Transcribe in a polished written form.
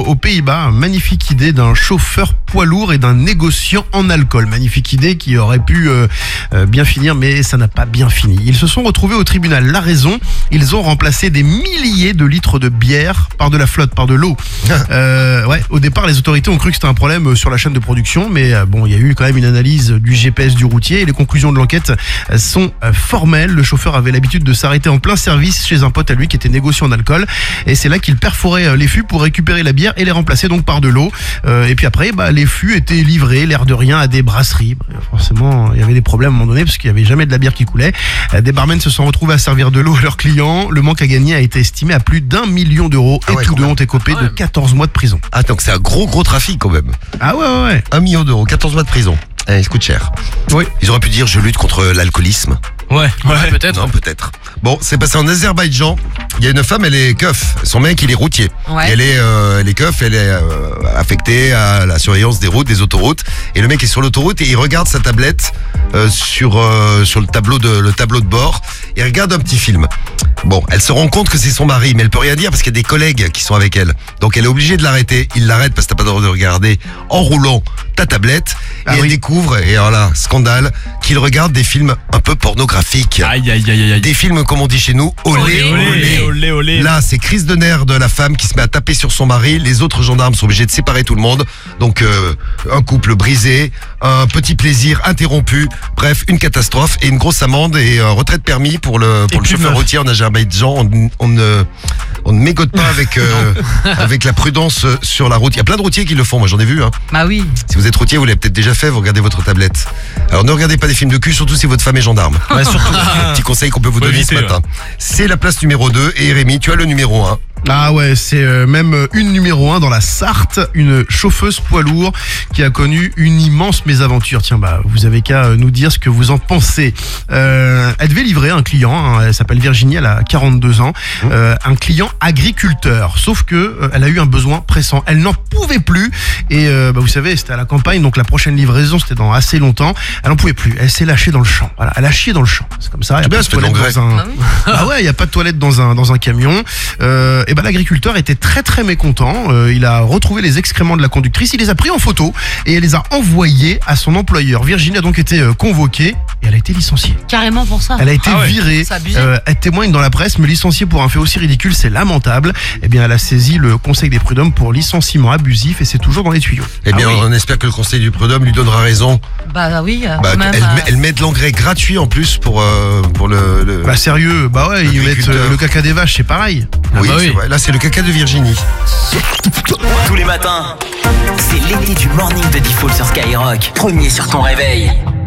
aux Pays-Bas, magnifique idée d'un chauffeur poids lourd et d'un négociant en alcool. Magnifique idée qui aurait pu bien finir, mais ça n'a pas bien fini. Ils se sont retrouvés au tribunal. La raison, ils ont remplacé des milliers de litres de bière par de la flotte, par de l'eau. Au départ, les autorités ont cru que c'était un problème sur la chaîne de production, mais il y a eu quand même une analyse du GPS du routier et les conclusions de l'enquête sont formelles. Le chauffeur avait l'habitude de s'arrêter en plein service chez un pote à lui qui était négociant en alcool, et c'est là qu'il perforait les fûts pour récupérer la bière et les remplacer donc par de l'eau. Et puis après, les fûts étaient livrés, l'air de rien, à des brasseries. Forcément, il y avait des problèmes à un moment donné parce qu'il n'y avait jamais de la bière qui coulait. Des barmen se sont retrouvés à servir de l'eau à leurs clients. Le manque à gagner a été estimé à plus d'1 million d'euros et tous deux ont écopé de 14 mois de prison. Ah, donc c'est un gros trafic quand même. Ah ouais. 1 million d'euros, 14 mois de prison. Ça coûte cher. Oui. Ils auraient pu dire je lutte contre l'alcoolisme. Ouais, peut-être. Non, peut-être. Bon, c'est passé en Azerbaïdjan. Il y a une femme, elle est keuf. Son mec, il est routier. Ouais. Et elle est keuf, elle est affectée à la surveillance des routes, des autoroutes. Et le mec est sur l'autoroute et il regarde sa tablette sur le tableau de bord. Il regarde un petit film. Bon, elle se rend compte que c'est son mari, mais elle peut rien dire parce qu'il y a des collègues qui sont avec elle. Donc elle est obligée de l'arrêter. Il l'arrête parce que t'as pas le droit de regarder en roulant ta tablette. Et elle découvre, et alors là, scandale, qu'il regarde des films un peu pornographiques. Aïe. Des films, comme on dit chez nous, olé. Là, c'est crise de nerfs de la femme qui se met à taper sur son mari. Les autres gendarmes sont obligés de séparer tout le monde. Donc, un couple brisé, un petit plaisir interrompu. Bref, une catastrophe et une grosse amende et un retrait de permis pour le chauffeur routier en Azerbaïdjan. On ne mégote pas avec la prudence sur la route. Il y a plein de routiers qui le font, moi j'en ai vu. Bah oui. Si vous êtes routier, vous l'avez peut-être déjà fait, vous regardez votre tablette. Alors ne regardez pas des films de cul, surtout si votre femme est gendarme. Ouais, surtout. Petit conseil qu'on peut vous donner ce matin. C'est la place numéro 2 et Rémi, tu as le numéro 1. Ah ouais, c'est même une numéro 1 dans la Sarthe, une chauffeuse poids lourd qui a connu une immense mésaventure. Tiens, vous avez qu'à nous dire ce que vous en pensez. Elle devait livrer un client, elle s'appelle Virginie, elle a 42 ans, un client agriculteur. Sauf que elle a eu un besoin pressant. Elle n'en pouvait plus et vous savez, c'était à la campagne, donc la prochaine livraison c'était dans assez longtemps. Elle n'en pouvait plus. Elle s'est lâchée dans le champ. Voilà, elle a chié dans le champ. C'est comme ça. Il y a pas de toilette dans un. Ah ouais, il y a pas de toilette dans un camion. Et l'agriculteur était très très mécontent. Il a retrouvé les excréments de la conductrice, il les a pris en photo et elle les a envoyés à son employeur. Virginie a donc été convoquée et elle a été licenciée. Carrément pour ça. Elle a été virée. Elle témoigne dans la presse, mais licenciée pour un fait aussi ridicule, c'est lamentable. Eh bien, elle a saisi le Conseil des prud'hommes pour licenciement abusif et c'est toujours dans les tuyaux. Eh bien, on espère que le Conseil du prud'homme lui donnera raison. Bah oui. Elle met de l'engrais gratuit en plus pour le. Bah sérieux, ils mettent le caca des vaches, c'est pareil. Oui, c'est vrai. Là, c'est le caca de Virginie. Tous les matins, c'est l'été du morning de Diffoul sur Skyrock. Premier sur ton réveil.